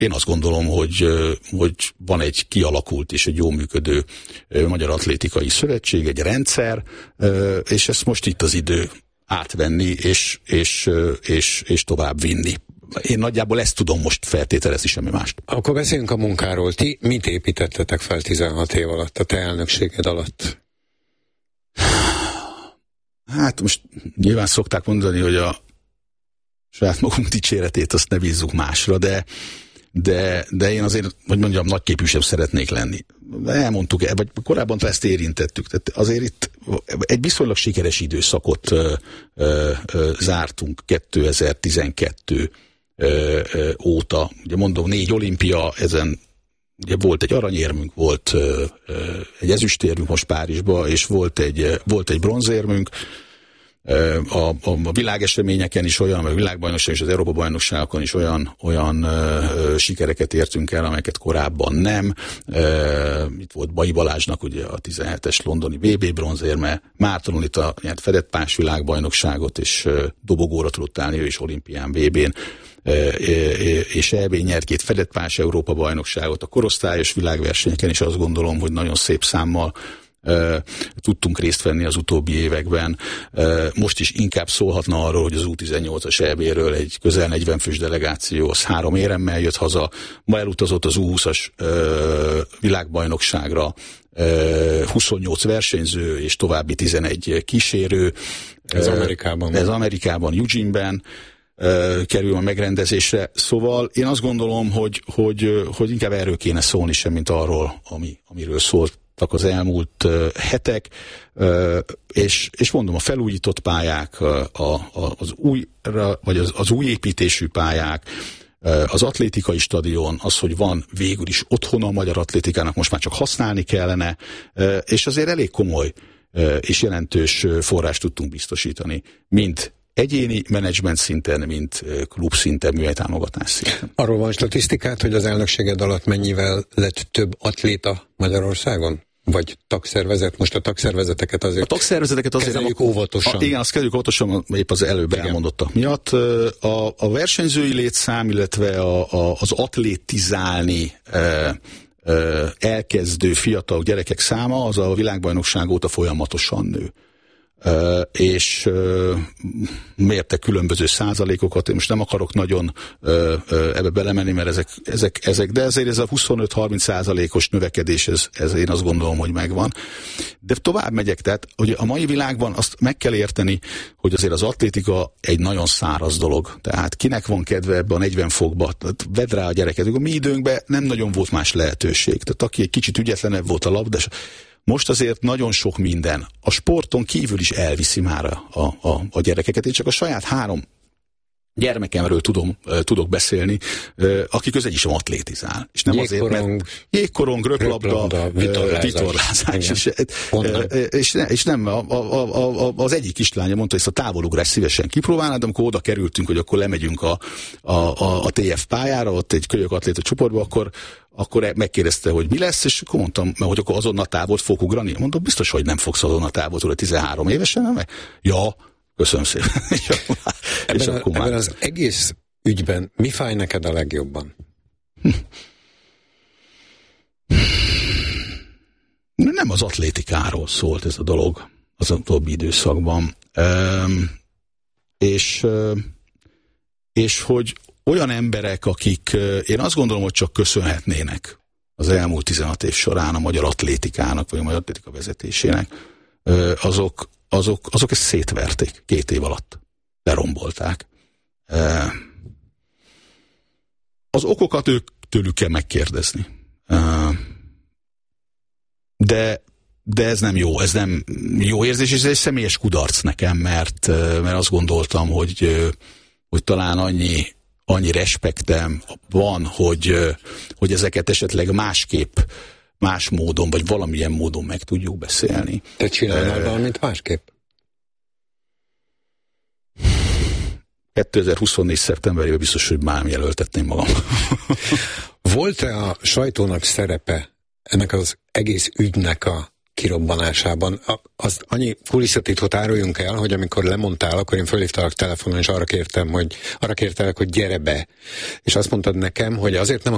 Én azt gondolom, hogy van egy kialakult és egy jól működő Magyar Atlétikai Szövetség, egy rendszer, és ezt most itt az idő átvenni, és tovább vinni. Én nagyjából ezt tudom most feltételezni, semmi mást. Akkor beszéljünk a munkáról. Ti mit építettetek fel 16 év alatt, a te elnökséged alatt? Hát most nyilván szokták mondani, hogy a saját magunk dicséretét azt ne bízzuk másra, de én azért, hogy mondjam, nagyképű sem szeretnék lenni. Elmondtuk, vagy korábban ezt érintettük. Tehát azért itt egy viszonylag sikeres időszakot zártunk 2012 óta. Ugye mondom, 4 olimpia, ezen ugye volt egy aranyérmünk, volt egy ezüstérmünk most Párizsba, és volt egy bronzérmünk. A világeseményeken is olyan, a világbajnokság és az Európa-bajnokságokon is olyan sikereket értünk el, amelyeket korábban nem. Itt volt Bai Balázsnak ugye a 17-es londoni VB bronzérme, Márton Anita nyert fedett pás világbajnokságot, és dobogóra tudott állni ő is olimpián VB-n, és EB nyert 2 fedett pás Európa-bajnokságot. A korosztályos világversenyeken is azt gondolom, hogy nagyon szép számmal tudtunk részt venni az utóbbi években. Most is inkább szólhatna arról, hogy az U18-as EB-ről egy közel 40 fős delegáció, az 3 éremmel jött haza. Ma elutazott az U20-as világbajnokságra 28 versenyző és további 11 kísérő. Ez Amerikában. Ez Amerikában, Eugene-ben kerül a megrendezésre. Szóval én azt gondolom, hogy inkább erről kéne szólni sem, mint arról, amiről szólt az elmúlt hetek, és mondom, a felújított pályák, az új építésű pályák, az atlétikai stadion, az, hogy van végül is otthon a magyar atlétikának, most már csak használni kellene, és azért elég komoly és jelentős forrást tudtunk biztosítani, mind egyéni menedzsment szinten, mint klub szinten, műhelytámogatás szinten. Arról van statisztikát, hogy az elnökséged alatt mennyivel lett több atléta Magyarországon? Vagy tagszervezet? Most a tagszervezeteket azért kezeljük óvatosan. Igen, azt kezdjük óvatosan, épp az előbb elmondottak miatt. A versenyzői létszám, illetve az atlétizálni elkezdő fiatal gyerekek száma, az a világbajnokság óta folyamatosan nő. És mértek különböző százalékokat, én most nem akarok nagyon ebbe belemenni, mert ezek, de ezért ez a 25-30%-os növekedés, ez én azt gondolom, hogy megvan. De tovább megyek, tehát hogy a mai világban azt meg kell érteni, hogy azért az atlétika egy nagyon száraz dolog. Tehát kinek van kedve ebbe a 40 fokba, vedd rá a gyereket. A mi időnkben nem nagyon volt más lehetőség. Tehát aki egy kicsit ügyetlenebb volt a labda, most azért nagyon sok minden a sporton kívül is elviszi már a gyerekeket. Én csak a saját 3 gyermekemről tudok beszélni, aki közben is atlétizál. És nem azért, mert jégkorong, röplabda, vitorlázás. És nem, az egyik kislánya mondta, hogy ezt a távolugrás szívesen kipróbálnád, de amikor oda kerültünk, hogy akkor lemegyünk a TF pályára, ott egy kölyök atléta csoportba, akkor megkérdezte, hogy mi lesz, és akkor mondtam, hogy akkor azonnal távot fogok ugrani. Mondom, biztos, hogy nem fogsz azonnal távot ugrani 13 évesen, nem? Ja, köszönöm szépen. Ebben az egész ügyben mi fáj neked a legjobban? Nem az atlétikáról szólt ez a dolog az utóbbi időszakban. És hogy olyan emberek, akik én azt gondolom, hogy csak köszönhetnének az elmúlt 16 év során a magyar atlétikának, vagy a magyar atlétika vezetésének, azok ezt szétverték 2 év alatt. Lerombolták. Az okokat tőlük kell megkérdezni. De ez nem jó, ez nem jó érzés, és ez egy személyes kudarc nekem, mert azt gondoltam, hogy talán annyi respektem van, hogy ezeket esetleg másképp, más módon, vagy valamilyen módon meg tudjuk beszélni. Te csinálnál valamit másképp? 2024. szeptemberében biztos, hogy már jelöltetném magam. Volt-e a sajtónak szerepe ennek az egész ügynek a kirobbanásában? Az annyi kulisszatitkot áruljunk el, hogy amikor lemondtál, akkor én fölhívtalak telefonon, és arra kértelek, hogy gyere be. És azt mondtad nekem, hogy azért nem